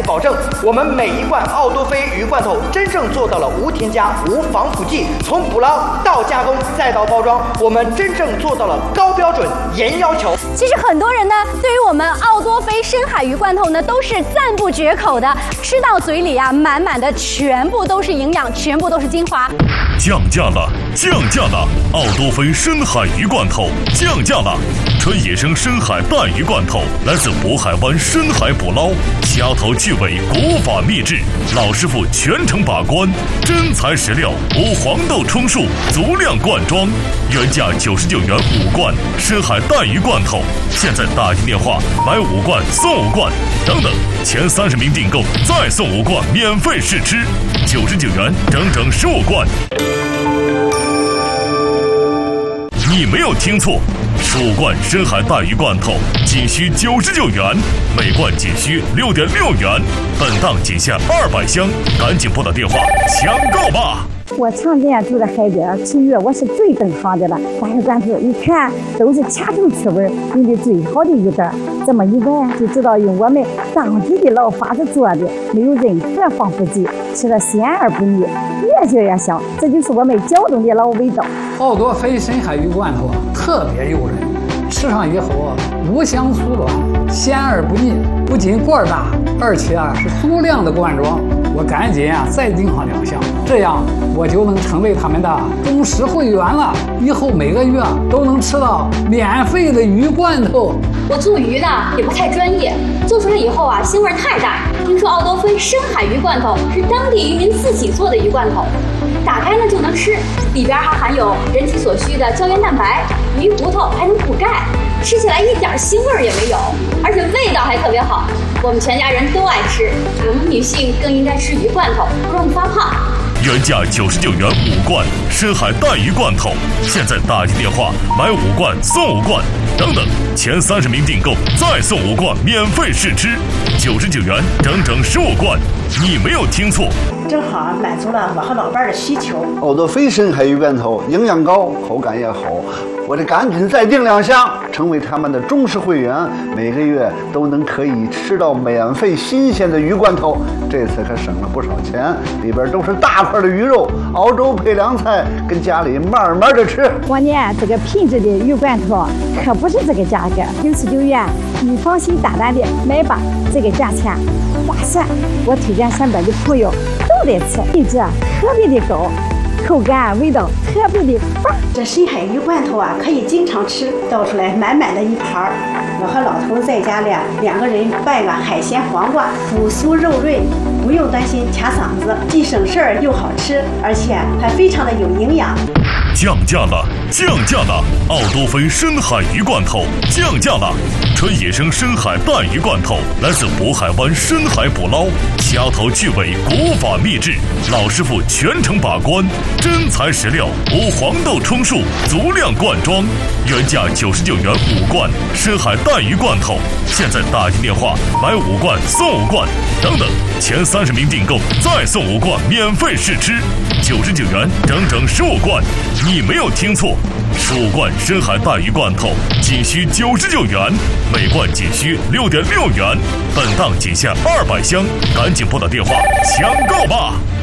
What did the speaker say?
保证，我们每一罐奥多菲鱼罐头真正做到了无添加、无防腐剂，从捕捞到加工再到包装，我们真正做到了高标准、严要求。 其实很多人呢，对于我们奥多菲深海鱼罐头呢，都是赞不绝口的，吃到嘴里啊，满满的全部都是营养，全部都是精华。 降价了，降价了！奥多菲深海鱼罐头降价了，纯野生深海带鱼罐头，来自渤海湾深海捕捞，掐头去尾，古法秘制，老师傅全程把关，真材实料，无黄豆充数，足量灌装，原价99元5罐深海带鱼罐头，现在打进电话买5罐送5罐，等等，前30名订购再送5罐免费试吃，99元整整15罐。你没有听错，15罐深海带鱼罐头仅需99元，每罐仅需6.6元，本档仅限200箱，赶紧拨打电话抢购吧！ 我常年住在海边，吃鱼我是最懂行的了。大鱼罐头一看都是掐头去尾，用的最好的鱼竿，这么一闻就知道用我们当地的老法子做的，没有任何防腐剂，吃了鲜而不腻，越嚼越香，这就是我们胶东的老味道。 奥多菲深海鱼罐头特别诱人，吃上以后无香酥软，鲜而不腻，不仅罐大，而且是足量的灌装。我赶紧再订上2箱，这样我就能成为他们的忠实会员了。以后每个月都能吃到免费的鱼罐头。 我做鱼呢也不太专业，做出来以后腥味太大。听说奥多菲深海鱼罐头是当地渔民自己做的鱼罐头，打开呢就能吃，里边还含有人体所需的胶原蛋白，鱼骨头还能补钙，吃起来一点腥味也没有，而且味道还特别好。我们全家人都爱吃，我们女性更应该吃鱼罐头，不容易发胖。 原价99元5罐深海带鱼罐头，现在打进电话买5罐送5罐，等等，前30名订购再送5罐免费试吃，99元整整15罐，你没有听错， 正好满足了我和老伴的需求。 奥多菲深海鱼罐头营养高，口感也好，我得赶紧再订2箱，成为他们的忠实会员，每个月都能可以吃到免费新鲜的鱼罐头。这次可省了不少钱，里边都是大块的鱼肉，熬粥配凉菜，跟家里慢慢的吃。 我呢，这个品质的鱼罐头可不是这个价格，99元，你放心大胆的买吧，这个价钱划算。我推荐身边的朋友都得吃，品质特别的高，口感味道特别的棒。 这深海鱼罐头可以经常吃，倒出来满满的一盘。我和老头在家里2个人拌个海鲜黄瓜，骨酥肉润，不用担心卡嗓子，既省事儿又好吃，而且还非常的有营养。 降价了，降价了！奥多菲深海鱼罐头降价了，纯野生深海带鱼罐头，来自渤海湾深海捕捞，掐头去尾，古法秘制，老师傅全程把关，真材实料，无黄豆充数，足量灌装，原价99元5罐深海带鱼罐头，现在打进电话买5罐送5罐，等等，前30名订购再送5罐免费试吃，99元整整15罐。你没有听错，15罐深海带鱼罐头仅需99元，每罐仅需6.6元，本档仅限200箱，赶紧拨打电话抢购吧！